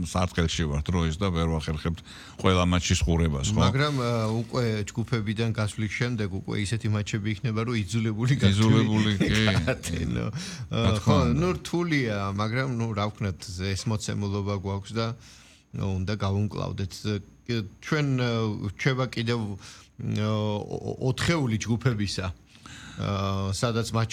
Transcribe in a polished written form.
სარტყელში ვართ დროის და ვერ ვახერხებთ ყველა მატჩის ხურებას, ხო? მაგრამ უკვე ჯგუფებიდან გასვლის შემდეგ უკვე ისეთი მატჩები იქნება, რომ იძულებული კი. ხო, რთულია, მაგრამ რა ვქნათ, ეს მოცემულობა გვაქვს და უნდა გავუმკლავდეთ. ჩვენ რჩება კიდევ 4-ეული ჯგუფებისა. სადაც